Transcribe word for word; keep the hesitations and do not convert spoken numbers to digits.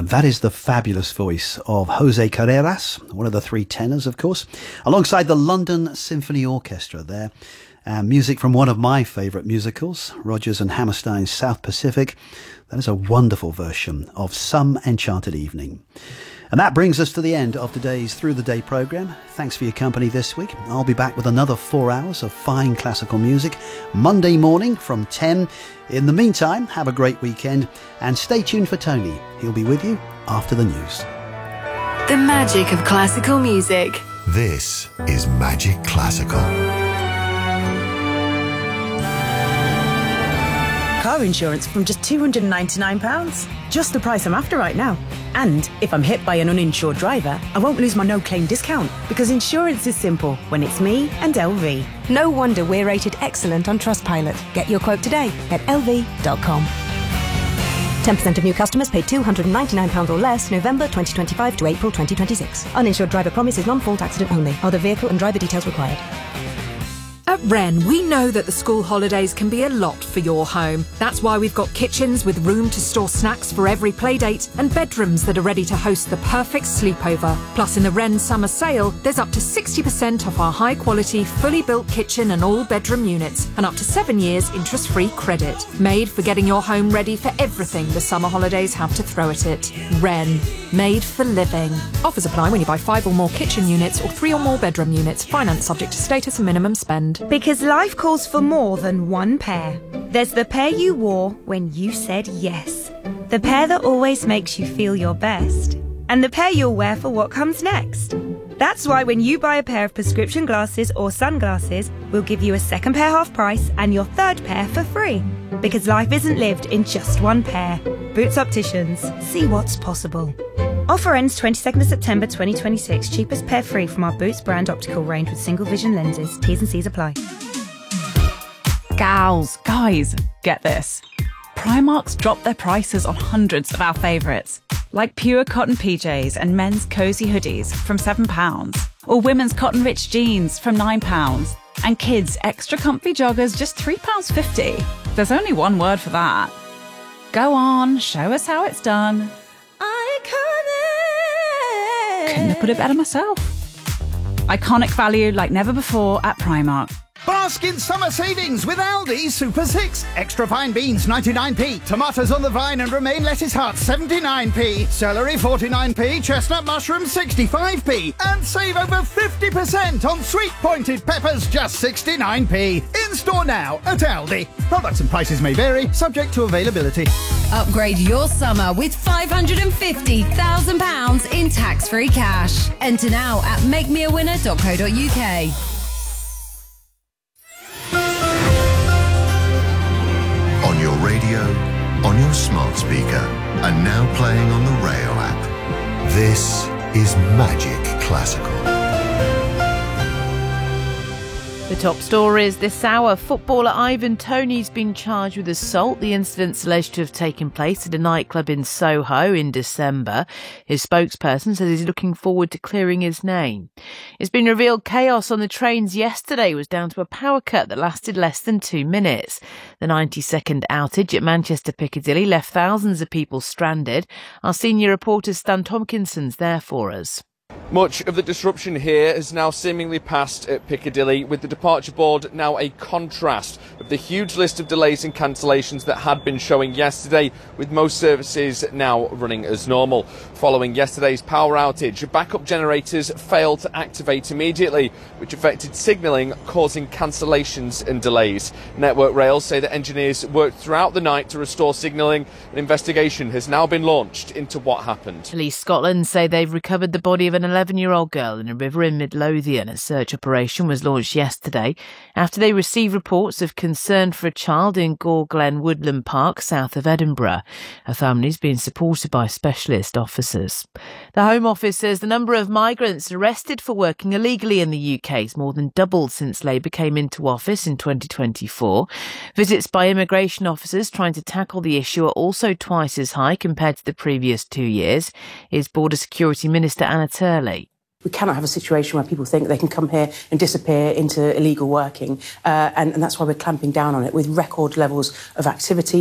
And that is the fabulous voice of Jose Carreras, one of the three tenors, of course, alongside the London Symphony Orchestra there. Uh, music from one of my favourite musicals, Rodgers and Hammerstein's South Pacific. That is a wonderful version of Some Enchanted Evening. And that brings us to the end of today's Through the Day programme. Thanks for your company this week. I'll be back with another four hours of fine classical music Monday morning from ten. In the meantime, have a great weekend and stay tuned for Tony. He'll be with you after the news. The magic of classical music. This is Magic Classical. Car insurance from just two hundred ninety-nine pounds. Just the price I'm after right now. And if I'm hit by an uninsured driver, I won't lose my no-claim discount because insurance is simple when it's me and L V. No wonder we're rated excellent on Trustpilot. Get your quote today at L V dot com. ten percent of new customers paid two hundred ninety-nine pounds or less November twenty twenty-five to April twenty twenty-six. Uninsured driver promise is non-fault accident only. Other vehicle and driver details required. At Wren, we know that the school holidays can be a lot for your home. That's why we've got kitchens with room to store snacks for every playdate and bedrooms that are ready to host the perfect sleepover. Plus, in the Wren summer sale, there's up to sixty percent off our high-quality, fully built kitchen and all-bedroom units and up to seven years interest-free credit. Made for getting your home ready for everything the summer holidays have to throw at it. Wren. Made for living. Offers apply when you buy five or more kitchen units or three or more bedroom units. Finance subject to status and minimum spend. Because life calls for more than one pair. There's the pair you wore when you said yes. The pair that always makes you feel your best. And the pair you'll wear for what comes next. That's why when you buy a pair of prescription glasses or sunglasses, we'll give you a second pair half price and your third pair for free. Because life isn't lived in just one pair. Boots Opticians. See what's possible. Offer ends twenty-second of September twenty twenty-six. Cheapest pair free from our Boots brand optical range with single vision lenses. T's and C's apply. Gals, guys, get this. Primark's dropped their prices on hundreds of our favourites, like pure cotton P Js and men's cosy hoodies from seven pounds, or women's cotton rich jeans from nine pounds, and kids' extra comfy joggers just three pounds fifty. There's only one word for that. Go on, show us how it's done. Couldn't have put it better myself. Iconic value like never before at Primark. Bask in summer savings with Aldi Super six. Extra fine beans ninety-nine p. Tomatoes on the vine and romaine lettuce heart seventy-nine p. Celery forty-nine p. Chestnut mushroom sixty-five p. And save over fifty percent on sweet pointed peppers just sixty-nine p. In store now at Aldi. Products and prices may vary, subject to availability. Upgrade your summer with five hundred fifty thousand pounds in tax-free cash. Enter now at make me a winner dot co dot uk. On your radio, on your smart speaker, and now playing on the Rayo app. This is Magic Classical. The top stories this hour. Footballer Ivan Toney's been charged with assault. The incident's alleged to have taken place at a nightclub in Soho in December. His spokesperson says he's looking forward to clearing his name. It's been revealed chaos on the trains yesterday was down to a power cut that lasted less than two minutes. The ninety-second outage at Manchester Piccadilly left thousands of people stranded. Our senior reporter Stan Tompkinson's there for us. Much of the disruption here has now seemingly passed at Piccadilly, with the departure board now a contrast of the huge list of delays and cancellations that had been showing yesterday, with most services now running as normal. Following yesterday's power outage, backup generators failed to activate immediately, which affected signalling, causing cancellations and delays. Network Rail say that engineers worked throughout the night to restore signalling. An investigation has now been launched into what happened. Police Scotland say they've recovered the body of an eleven-year-old girl in a river in Midlothian. A search operation was launched yesterday after they received reports of concern for a child in Gore Glen Woodland Park, south of Edinburgh. Her family's been supported by specialist officers. The Home Office says the number of migrants arrested for working illegally in the U K has more than doubled since Labour came into office in twenty twenty-four. Visits by immigration officers trying to tackle the issue are also twice as high compared to the previous two years. Here's Border Security Minister Anna Turley. We cannot have a situation where people think they can come here and disappear into illegal working, uh, and, and that's why we're clamping down on it with record levels of activity.